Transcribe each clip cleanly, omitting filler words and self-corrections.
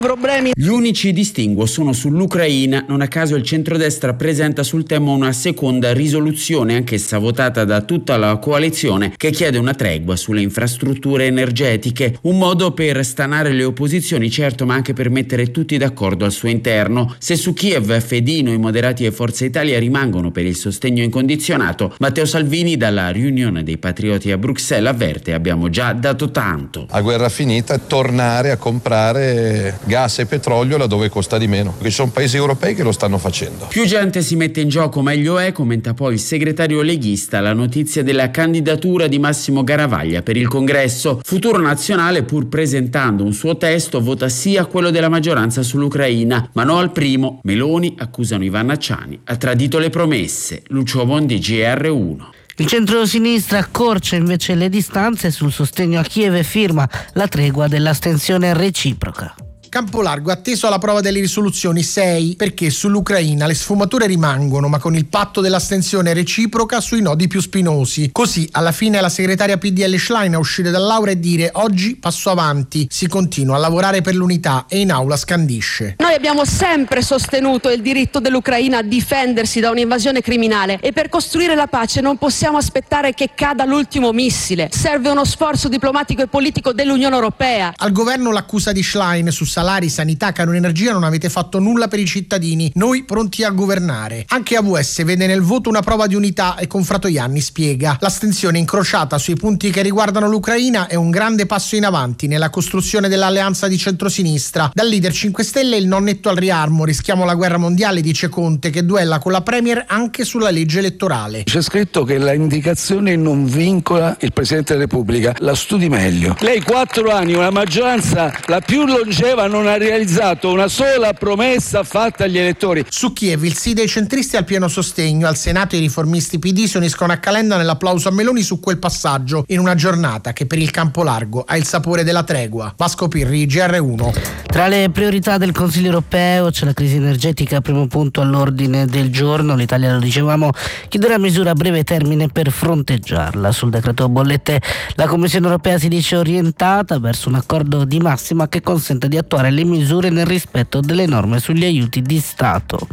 Problemi. Gli unici distinguo sono sull'Ucraina. Non a caso il centrodestra presenta sul tema una seconda risoluzione, anch'essa votata da tutta la coalizione, che chiede una tregua sulle infrastrutture energetiche, un modo per stanare le opposizioni, certo, ma anche per mettere tutti d'accordo al suo interno. Se su Kiev Fedino, i moderati e Forza Italia rimangono per il sostegno incondizionato, Matteo Salvini dalla riunione dei patrioti a Bruxelles avverte: abbiamo già dato tanto. A guerra finita tornare a comprare gas e petrolio laddove costa di meno, perché ci sono paesi europei che lo stanno facendo. Più gente si mette in gioco meglio è, commenta poi il segretario leghista la notizia della candidatura di Massimo Garavaglia per il congresso. Futuro Nazionale, pur presentando un suo testo, vota sì a quello della maggioranza sull'Ucraina, ma no al primo. Meloni, accusano Ivan Acciani, ha tradito le promesse. Lucio Bondi, GR1. Il centro-sinistra accorcia invece le distanze sul sostegno a Kiev e firma la tregua dell'astensione reciproca. Campolargo atteso alla prova delle risoluzioni 6, perché sull'Ucraina le sfumature rimangono, ma con il patto dell'astensione reciproca sui nodi più spinosi. Così alla fine la segretaria PDL Schlein a uscire dall'aula e dire: oggi passo avanti, si continua a lavorare per l'unità, e in aula scandisce. Noi abbiamo sempre sostenuto il diritto dell'Ucraina a difendersi da un'invasione criminale, e per costruire la pace non possiamo aspettare che cada l'ultimo missile. Serve uno sforzo diplomatico e politico dell'Unione Europea. Al governo l'accusa di Schlein su salari, sanità, canone energia: non avete fatto nulla per i cittadini, noi pronti a governare. Anche AVS vede nel voto una prova di unità e con Fratoianni spiega: l'astensione incrociata sui punti che riguardano l'Ucraina è un grande passo in avanti nella costruzione dell'alleanza di centrosinistra. Dal leader 5 Stelle il non netto al riarmo: rischiamo la guerra mondiale, dice Conte, che duella con la Premier anche sulla legge elettorale. C'è scritto che la indicazione non vincola il Presidente della Repubblica, la studi meglio. Lei 4 anni, una maggioranza la più longeva, non ha realizzato una sola promessa fatta agli elettori. Su Kiev il sì dei centristi al pieno sostegno. Al Senato i riformisti PD si uniscono a Calenda nell'applauso a Meloni su quel passaggio, in una giornata che per il campo largo ha il sapore della tregua. Vasco Pirri, GR1. Tra le priorità del Consiglio europeo c'è la crisi energetica, primo punto all'ordine del giorno. L'Italia, lo dicevamo, chiederà misure a breve termine per fronteggiarla. Sul decreto bollette la Commissione europea si dice orientata verso un accordo di massima che consenta di attuare le misure nel rispetto delle norme sugli aiuti di Stato.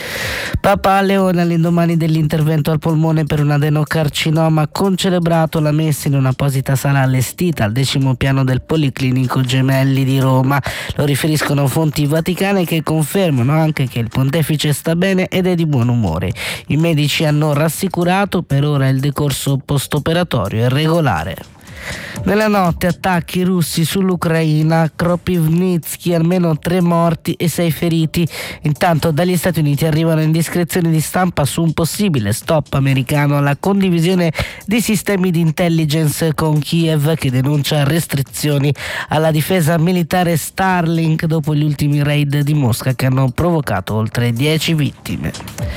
Papa Leone all'indomani dell'intervento al polmone per un adenocarcinoma, concelebrato la messa in un'apposita sala allestita al 10° piano del Policlinico Gemelli di Roma. Lo riferiscono fonti vaticane che confermano anche che il pontefice sta bene ed è di buon umore. I medici hanno rassicurato: per ora il decorso post-operatorio è regolare. Nella notte attacchi russi sull'Ucraina, Kropivnitsky, almeno 3 morti e 6 feriti. Intanto dagli Stati Uniti arrivano indiscrezioni di stampa su un possibile stop americano alla condivisione di sistemi di intelligence con Kiev, che denuncia restrizioni alla difesa militare Starlink dopo gli ultimi raid di Mosca che hanno provocato oltre 10 vittime.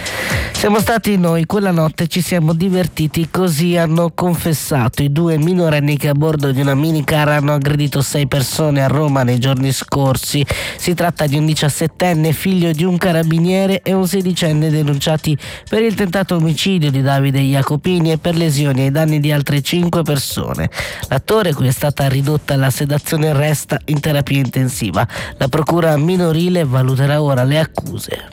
Siamo stati noi, quella notte ci siamo divertiti, così hanno confessato i 2 minorenni che a bordo di una minicar hanno aggredito 6 persone a Roma nei giorni scorsi. Si tratta di un 17enne figlio di un carabiniere e un 16enne denunciati per il tentato omicidio di Davide Jacopini e per lesioni ai danni di altre 5 persone. L'attore, cui è stata ridotta la sedazione, resta in terapia intensiva. La procura minorile valuterà ora le accuse.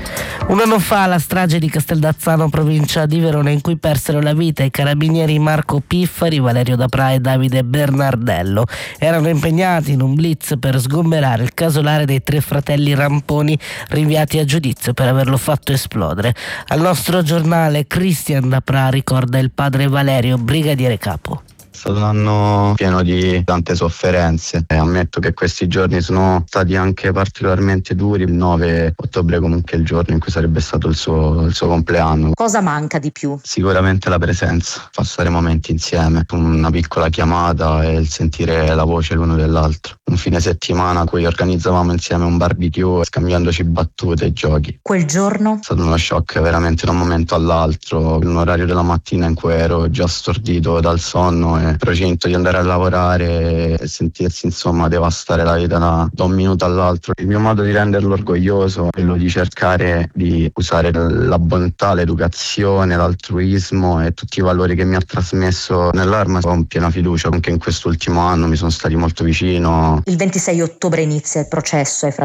Un anno fa la strage di Casteldazzano, provincia di Verona, in cui persero la vita i carabinieri Marco Piffari, Valerio Dapra e Davide Bernardello. Erano impegnati in un blitz per sgomberare il casolare dei 3 fratelli Ramponi, rinviati a giudizio per averlo fatto esplodere. Al nostro giornale Christian Dapra ricorda il padre Valerio, brigadiere capo. È stato un anno pieno di tante sofferenze e ammetto che questi giorni sono stati anche particolarmente duri. Il 9 ottobre comunque è il giorno in cui sarebbe stato il suo compleanno. Cosa manca di più? Sicuramente la presenza, passare momenti insieme, una piccola chiamata e il sentire la voce l'uno dell'altro. Un fine settimana in cui organizzavamo insieme un barbecue scambiandoci battute e giochi. Quel giorno? È stato uno shock veramente da un momento all'altro, un orario della mattina in cui ero già stordito dal sonno procinto di andare a lavorare e sentirsi insomma devastare la vita da un minuto all'altro. Il mio modo di renderlo orgoglioso è quello di cercare di usare la bontà, l'educazione, l'altruismo e tutti i valori che mi ha trasmesso nell'arma con piena fiducia. Anche in quest'ultimo anno mi sono stati molto vicino. Il 26 ottobre inizia il processo ai fratelli